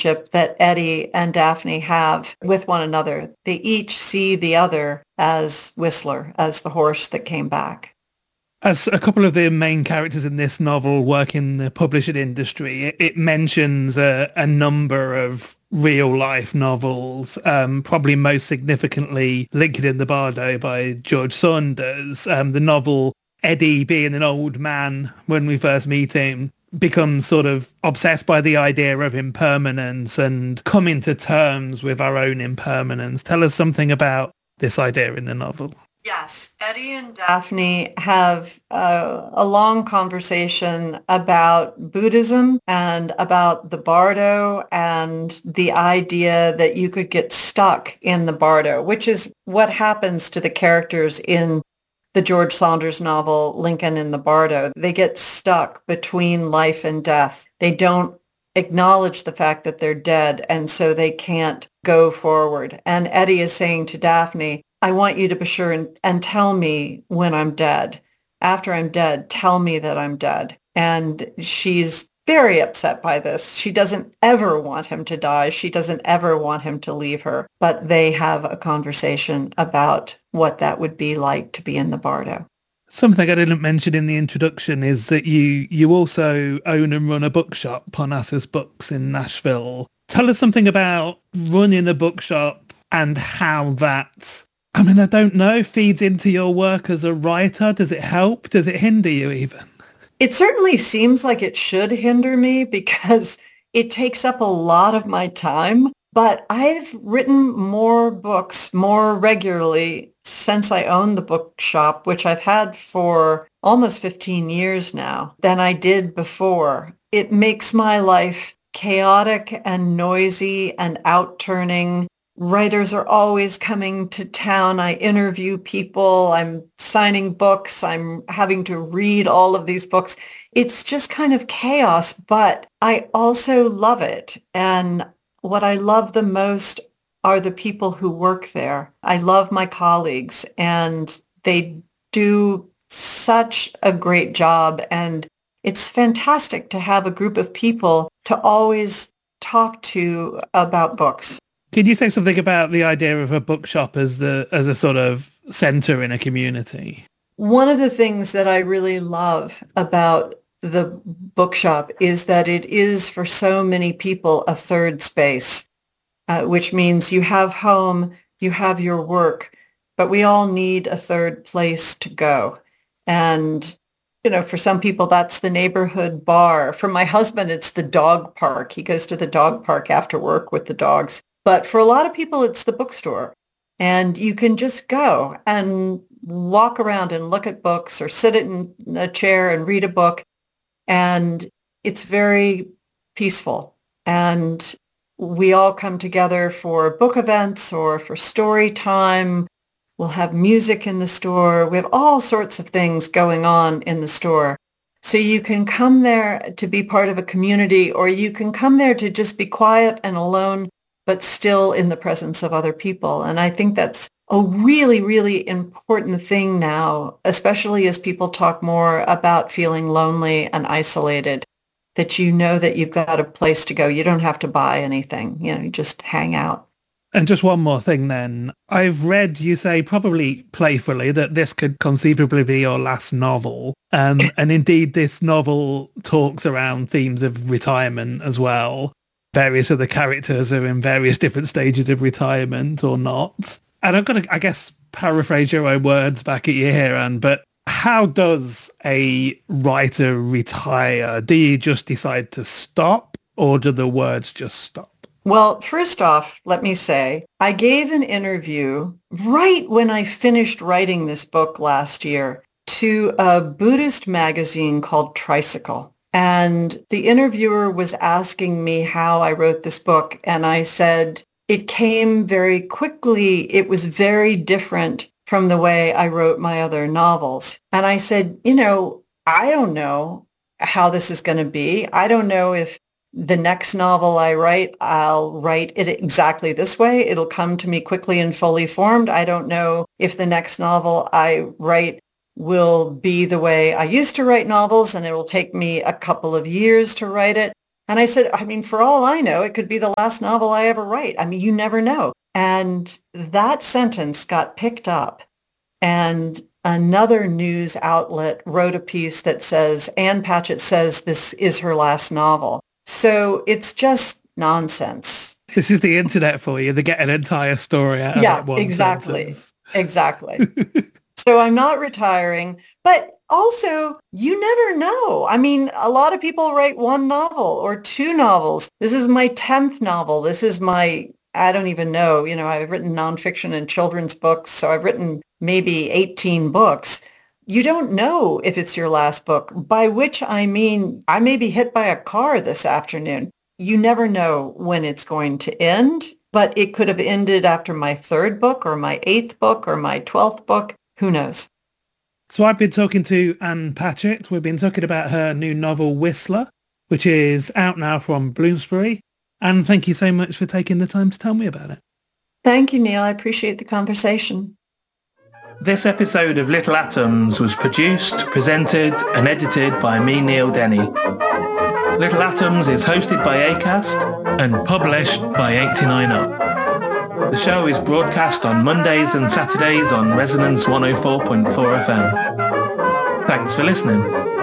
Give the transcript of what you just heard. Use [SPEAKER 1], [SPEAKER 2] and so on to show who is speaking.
[SPEAKER 1] relationship that Eddie and Daphne have with one another. They each see the other as Whistler, as the horse that came back.
[SPEAKER 2] As a couple of the main characters in this novel work in the publishing industry, it mentions a number of real life novels, probably most significantly Lincoln in the Bardo by George Saunders. The novel, Eddie being an old man when we first meet him, becomes sort of obsessed by the idea of impermanence and coming to terms with our own impermanence. Tell us something about this idea in the novel.
[SPEAKER 1] Yes, Eddie and Daphne have a long conversation about Buddhism and about the Bardo and the idea that you could get stuck in the Bardo, which is what happens to the characters in the George Saunders novel, Lincoln in the Bardo. They get stuck between life and death. They don't acknowledge the fact that they're dead, and so they can't go forward. And Eddie is saying to Daphne, I want you to be sure and tell me when I'm dead. After I'm dead, tell me that I'm dead. And she's very upset by this. She doesn't ever want him to die. She doesn't ever want him to leave her. But they have a conversation about what that would be like to be in the Bardo.
[SPEAKER 2] Something I didn't mention in the introduction is that you also own and run a bookshop, Parnassus Books in Nashville. Tell us something about running a bookshop and how that, I mean, I don't know, feeds into your work as a writer. Does it help? Does it hinder you even?
[SPEAKER 1] It certainly seems like it should hinder me because it takes up a lot of my time. But I've written more books more regularly since I owned the bookshop, which I've had for almost 15 years now, than I did before. It makes my life chaotic and noisy and outturning. Writers are always coming to town. I interview people. I'm signing books. I'm having to read all of these books. It's just kind of chaos, but I also love it. And what I love the most are the people who work there. I love my colleagues, and they do such a great job. And it's fantastic to have a group of people to always talk to about books.
[SPEAKER 2] Can you say something about the idea of a bookshop as a sort of center in a community?
[SPEAKER 1] One of the things that I really love about the bookshop is that it is for so many people a third space, which means you have home, you have your work, but we all need a third place to go. And, you know, for some people, that's the neighborhood bar. For my husband, it's the dog park. He goes to the dog park after work with the dogs. But for a lot of people, it's the bookstore. And you can just go and walk around and look at books or sit in a chair and read a book. And it's very peaceful. And we all come together for book events or for story time. We'll have music in the store. We have all sorts of things going on in the store. So you can come there to be part of a community, or you can come there to just be quiet and alone, but still in the presence of other people. And I think that's a really, really important thing now, especially as people talk more about feeling lonely and isolated, that you know that you've got a place to go. You don't have to buy anything, you just hang out.
[SPEAKER 2] And just one more thing then. I've read you say, probably playfully, that this could conceivably be your last novel. And indeed, this novel talks around themes of retirement as well. Various of the characters are in various different stages of retirement or not. And I'm going to, I guess, paraphrase your own words back at you here, Anne, but how does a writer retire? Do you just decide to stop, or do the words just stop?
[SPEAKER 1] Well, first off, let me say, I gave an interview right when I finished writing this book last year to a Buddhist magazine called Tricycle. And the interviewer was asking me how I wrote this book. And I said, it came very quickly. It was very different from the way I wrote my other novels. And I said, I don't know how this is going to be. I don't know if the next novel I write, I'll write it exactly this way. It'll come to me quickly and fully formed. I don't know if the next novel I write will be the way I used to write novels, and it will take me a couple of years to write it. And I said, I mean, for all I know, it could be the last novel I ever write. I mean, you never know. And that sentence got picked up. And another news outlet wrote a piece that says, Ann Patchett says this is her last novel. So it's just nonsense.
[SPEAKER 2] This is the internet for you. They get an entire story out of that one sentence.
[SPEAKER 1] Exactly. So I'm not retiring, but also you never know. I mean, a lot of people write one novel or two novels. This is my 10th novel. This is my, I don't even know, I've written nonfiction and children's books. So I've written maybe 18 books. You don't know if it's your last book, by which I mean, I may be hit by a car this afternoon. You never know when it's going to end, but it could have ended after my 3rd book or my 8th book or my 12th book. Who knows?
[SPEAKER 2] So I've been talking to Ann Patchett. We've been talking about her new novel, Whistler, which is out now from Bloomsbury. And thank you so much for taking the time to tell me about it.
[SPEAKER 1] Thank you, Neil. I appreciate the conversation.
[SPEAKER 2] This episode of Little Atoms was produced, presented and edited by me, Neil Denny. Little Atoms is hosted by Acast and published by 89Up. The show is broadcast on Mondays and Saturdays on Resonance 104.4 FM. Thanks for listening.